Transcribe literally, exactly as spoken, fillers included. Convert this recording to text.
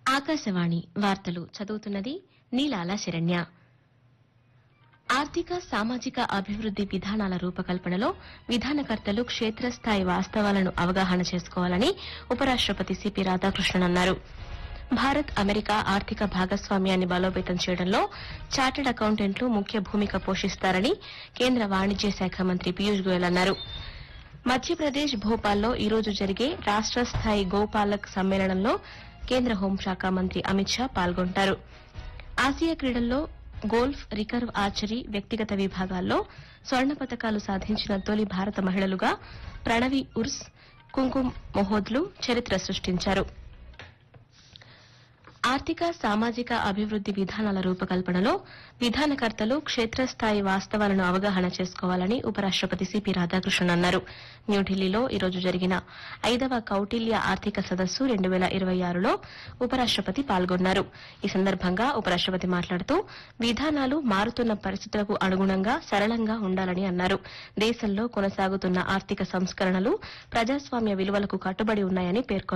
ఆకాశవాణి వార్తలు చదువుతున్నది నీలాల శరణ్య. ఆర్థిక సామాజిక అభివృద్ది విధానాల రూపకల్పనలో విధానకర్తలు క్షేత్రస్థాయి వాస్తవాలను అవగాహన చేసుకోవాలని ఉపరాష్టపతి సిపి రాధాకృష్ణన్ అన్నారు. భారత్ అమెరికా ఆర్థిక భాగస్వామ్యాన్ని బలోపేతం చేయడంలో చార్టర్డ్ అకౌంటెంట్లు ముఖ్య భూమిక పోషిస్తారని కేంద్ర వాణిజ్య శాఖ మంత్రి పీయూష్ గోయల్ అన్నారు. మధ్యప్రదేశ్ భోపాల్లో ఈ రోజు జరిగే రాష్ట స్థాయి గోపాలక్ సమ్మేళనంలో కేంద్ర హోంశాఖ మంత్రి అమిత్ షా పాల్గొంటారు. ఆసియా క్రీడల్లో గోల్ఫ్, రికర్వ్ ఆర్చరీ వ్యక్తిగత విభాగాల్లో స్వర్ణ పతకాలు సాధించిన తొలి భారత మహిళలుగా ప్రణవి ఉర్స్, కుంకుమ్ మొహోద్లు చరిత్ర సృష్టించారు. ఆర్థిక సామాజిక అభివృద్ది విధానాల రూపకల్పనలో విధానకర్తలు క్షేత్రస్థాయి వాస్తవాలను అవగాహన చేసుకోవాలని ఉపరాష్టపతి సిపి రాధాకృష్ణన్ అన్నారు. న్యూఢిల్లీలో ఈ రోజు జరిగిన ఐదవ కౌటిల్య ఆర్థిక సదస్సు రెండు వేల ఇరవై ఆరులో ఉపరాష్టపతి పాల్గొన్నారు. ఈ సందర్భంగా ఉపరాష్టపతి మాట్లాడుతూ విధానాలు మారుతున్న పరిస్థితులకు అనుగుణంగా సరళంగా ఉండాలని అన్నారు. దేశంలో కొనసాగుతున్న ఆర్థిక సంస్కరణలు ప్రజాస్వామ్య విలువలకు కట్టుబడి ఉన్నాయని పేర్కొన్నారు.